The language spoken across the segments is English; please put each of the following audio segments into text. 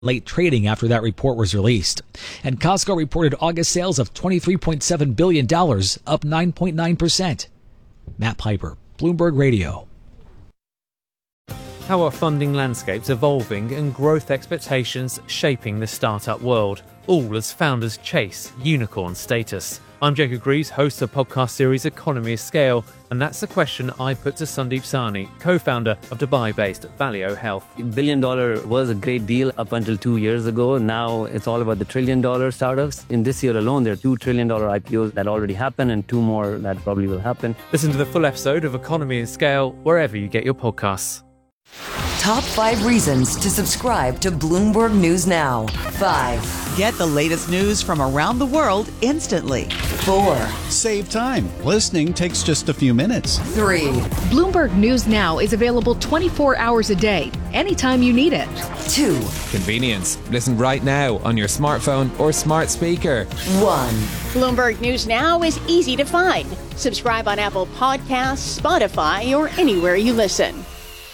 late trading after that report was released. And Costco reported August sales of $23.7 billion, up 9.9%. Matt Piper, Bloomberg Radio. How are funding landscapes evolving and growth expectations shaping the startup world, all as founders chase unicorn status? I'm Jacob Greaves, host of the podcast series Economy of Scale, and that's the question I put to Sandeep Sahni, co-founder of Dubai-based Valeo Health. $1 billion was a great deal up until 2 years ago. Now it's all about the $1 trillion startups. In this year alone, there are $2 trillion IPOs that already happened and 2 more that probably will happen. Listen to the full episode of Economy of Scale wherever you get your podcasts. Top 5 reasons to subscribe to Bloomberg News Now. 5. Get the latest news from around the world instantly. 4. Save time. Listening takes just a few minutes. 3. Bloomberg News Now is available 24 hours a day, anytime you need it. 2. Convenience. Listen right now on your smartphone or smart speaker. 1. Bloomberg News Now is easy to find. Subscribe on Apple Podcasts, Spotify, or anywhere you listen.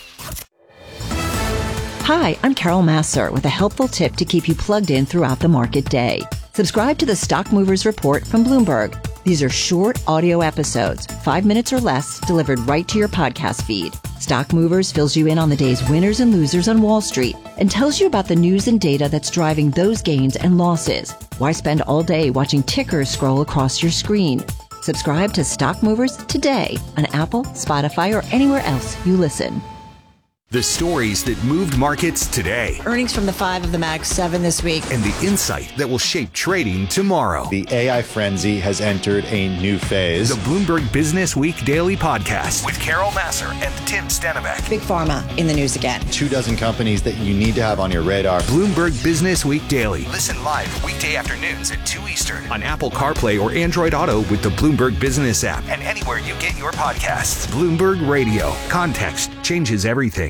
Hi, I'm Carol Massar with a helpful tip to keep you plugged in throughout the market day. Subscribe to the Stock Movers Report from Bloomberg. These are short audio episodes, 5 minutes or less, delivered right to your podcast feed. Stock Movers fills you in on the day's winners and losers on Wall Street and tells you about the news and data that's driving those gains and losses. Why spend all day watching tickers scroll across your screen? Subscribe to Stock Movers today on Apple, Spotify, or anywhere else you listen. The stories that moved markets today. Earnings from the 5 of the Mag 7 this week. And the insight that will shape trading tomorrow. The AI frenzy has entered a new phase. The Bloomberg Business Week Daily Podcast with Carol Massar and Tim Stenbeck. Big Pharma in the news again. 24 companies that you need to have on your radar. Bloomberg Business Week Daily. Listen live weekday afternoons at 2 Eastern on Apple CarPlay or Android Auto with the Bloomberg Business app and anywhere you get your podcasts. Bloomberg Radio. Context changes everything.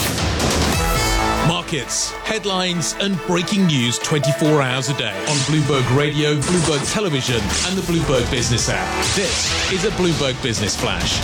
Markets, headlines and breaking news 24 hours a day on Bloomberg Radio, Bloomberg Television and the Bloomberg Business app. This is a Bloomberg Business Flash.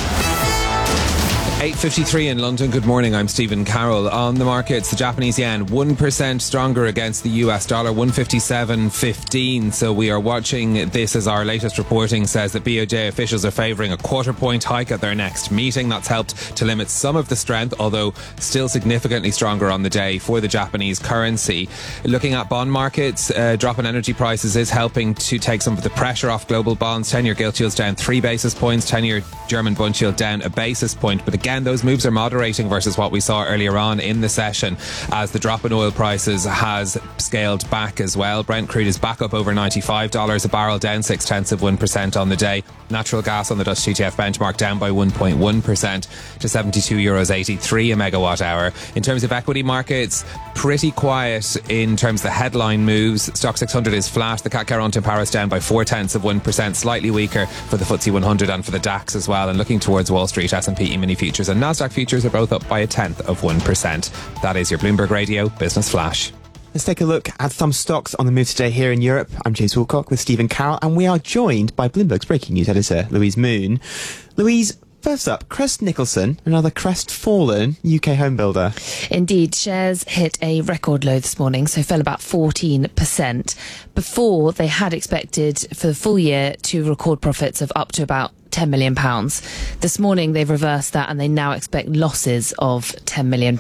8:53 in London. Good morning. I'm Stephen Carroll. On the markets, the Japanese yen 1% stronger against the US dollar, 157.15. So we are watching this as our latest reporting says that BOJ officials are favouring a quarter-point hike at their next meeting. That's helped to limit some of the strength, although still significantly stronger on the day for the Japanese currency. Looking at bond markets, drop in energy prices is helping to take some of the pressure off global bonds. 10-year gilt yields down 3 basis points, 10-year German bund yield down a basis point. But again, those moves are moderating versus what we saw earlier on in the session as the drop in oil prices has scaled back as well. Brent crude is back up over $95 a barrel, down 0.6% on the day. Natural gas on the Dutch TTF benchmark down by 1.1% to €72.83 a megawatt hour. In terms of equity markets, pretty quiet in terms of the headline moves. Stock 600 is flat. The CAC 40 in Paris down by 0.4%, slightly weaker for the FTSE 100 and for the DAX as well. And looking towards Wall Street, S&P E-mini futures and Nasdaq futures are both up by 0.1%. That is your Bloomberg Radio Business Flash. Let's take a look at some stocks on the move today here in Europe. I'm James Wilcock with Stephen Carroll, and we are joined by Bloomberg's breaking news editor, Louise Moon. Louise, first up, Crest Nicholson, another crestfallen UK home builder. Indeed, shares hit a record low this morning, so fell about 14%. Before, they had expected for the full year to record profits of up to about £10 million. This morning, they've reversed that and they now expect losses of £10 million.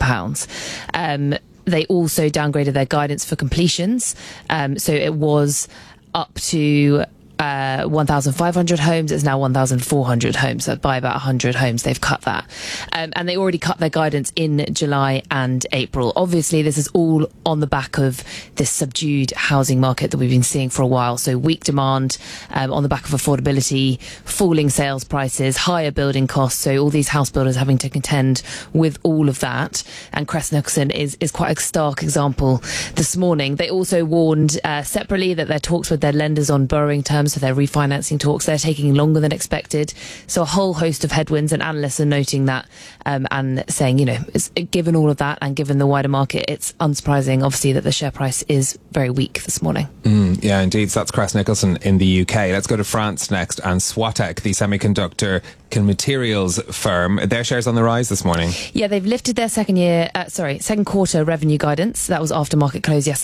They also downgraded their guidance for completions. So it was up to 1,500 homes. It's now 1,400 homes. So by about 100 homes, they've cut that. And they already cut their guidance in July and April. Obviously, this is all on the back of this subdued housing market that we've been seeing for a while. So weak demand on the back of affordability, falling sales prices, higher building costs. So all these house builders having to contend with all of that. And Crest Nicholson is quite a stark example this morning. They also warned separately that their talks with their lenders on borrowing terms terms for their refinancing talks. They're taking longer than expected. So a whole host of headwinds, and analysts are noting that and saying, given all of that and given the wider market, it's unsurprising, obviously, that the share price is very weak this morning. Yeah, indeed. So that's Crest Nicholson in the UK. Let's go to France next, and Swatec, the semiconductor materials firm, their shares on the rise this morning. Yeah, they've lifted their second quarter revenue guidance. That was after market close yesterday.